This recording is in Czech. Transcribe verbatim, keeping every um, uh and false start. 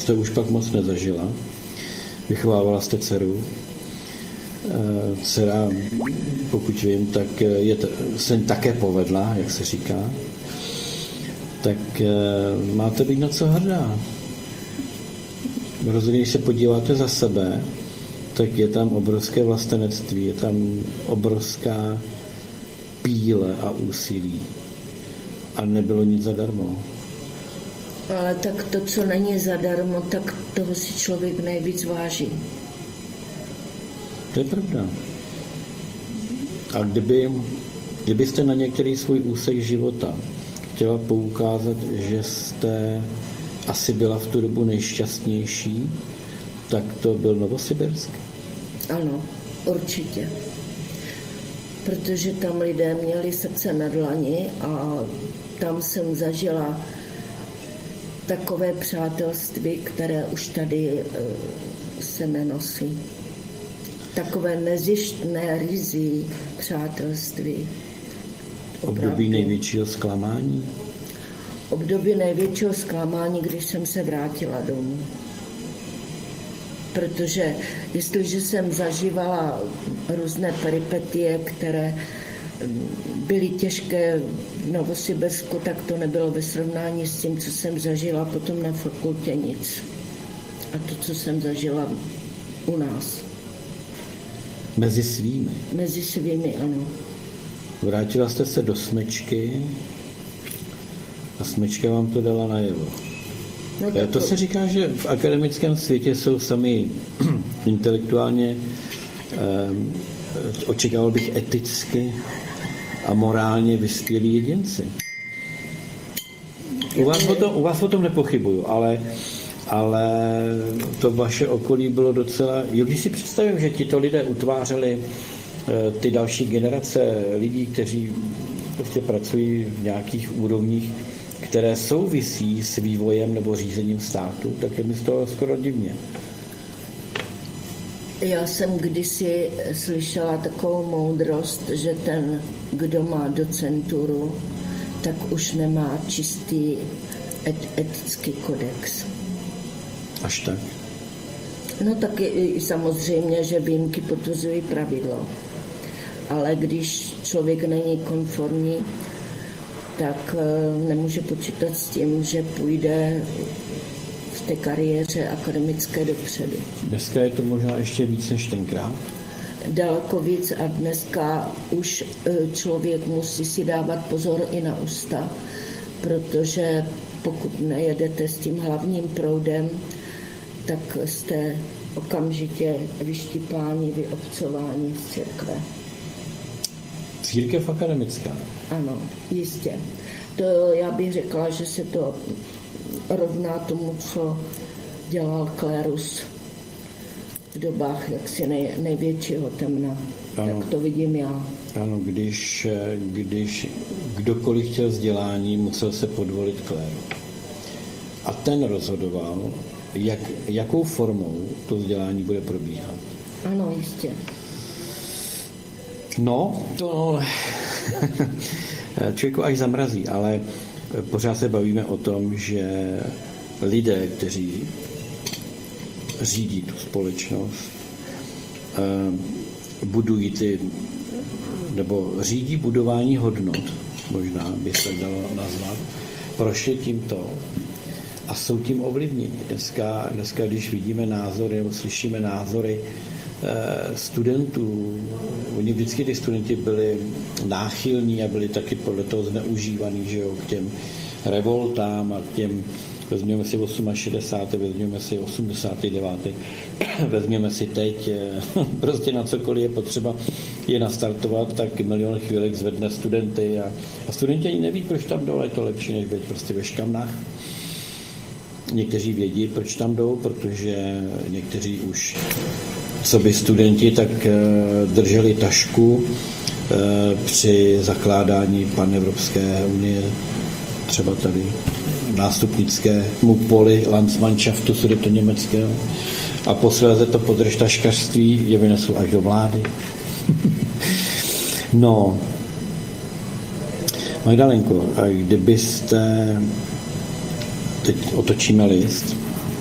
jste už pak moc nezažila. Vychovávala jste dceru. Dcera, pokud vím, tak je, se také povedla, jak se říká. Tak máte být na co hrdá. Rozhodně, když se podíváte za sebe, tak je tam obrovské vlastenectví, je tam obrovská píle a úsilí. A nebylo nic zadarmo. Ale tak to, co není zadarmo, tak toho si člověk nejvíc váží. To je pravda. A kdyby, kdybyste na některý svůj úsek života chtěla poukázat, že jste asi byla v tu dobu nejšťastnější, tak to byl Novosibirsk? Ano, určitě. Protože tam lidé měli srdce na dlani a tam jsem zažila takové přátelství, které už tady se nenosí. Takové nezištné, rizí přátelství. Opravdu. Období největšího zklamání? Období největšího zklamání, když jsem se vrátila domů. Protože jestliže jsem zažívala různé peripetie, které byly těžké v Novosibirsku, tak to nebylo ve srovnání s tím, co jsem zažila potom na fakultě nic. A to, co jsem zažila u nás. Mezi svými? Mezi svými, ano. Vrátila jste se do Smečky a Smečka vám to dala najevo. No to, to se říká, že v akademickém světě jsou sami intelektuálně, eh, očekával bych eticky a morálně vyspělí jedinci. U vás o tom, u vás o tom nepochybuju, ale, ale to vaše okolí bylo docela... Jo, když si představím, že tito lidé utvářeli eh, ty další generace lidí, kteří prostě pracují v nějakých úrovních, které souvisí s vývojem nebo řízením státu, tak je mi z toho skoro divně. Já jsem kdysi slyšela takovou moudrost, že ten, kdo má docenturu, tak už nemá čistý et- etický kodex. Až tak? No tak i samozřejmě, že výjimky potvrzují pravidlo. Ale když člověk není konformní, tak nemůže počítat s tím, že půjde v té kariéře akademické dopředu. Dneska je to možná ještě víc než tenkrát? Daleko víc a dneska už člověk musí si dávat pozor i na ústa, protože pokud nejedete s tím hlavním proudem, tak jste okamžitě vyštípáni, vyobcováni z církve. Církev akademická? Ano, jistě. To já bych řekla, že se to rovná tomu, co dělal klérus v dobách jaksi nej, největšího temna. Ano. Tak to vidím já. Ano, když, když kdokoliv chtěl vzdělání, musel se podvolit kléru. A ten rozhodoval, jak, jakou formou to vzdělání bude probíhat. Ano, jistě. No, to člověku až zamrazí, ale pořád se bavíme o tom, že lidé, kteří řídí tu společnost, budují ty, nebo řídí budování hodnot, možná by se dalo nazvat, prošli tímto a jsou tím ovlivněni. Dneska, dneska, když vidíme názory nebo slyšíme názory studentů, oni vždycky ty studenti byli náchylní a byli taky podle toho zneužívaný, že jo, k těm revoltám a k těm, vezměme si šedesátém osmém, vezměme si osmdesátém devátém vezměme si teď, prostě na cokoliv je potřeba je nastartovat, tak milion chvílek zvedne studenty a, a studenti ani neví, proč tam jdou, je to lepší, než být prostě ve škamnách. Někteří vědí, proč tam jdou, protože někteří už co by studenti, tak drželi tašku při zakládání panevropské unie, třeba tady nástupnickému poli Landsmannschaftu sudetoněmeckého a posléze to podržtaškařství je vynesl až do vlády. No, Magdalenko, a kdybyste, teď otočíme list,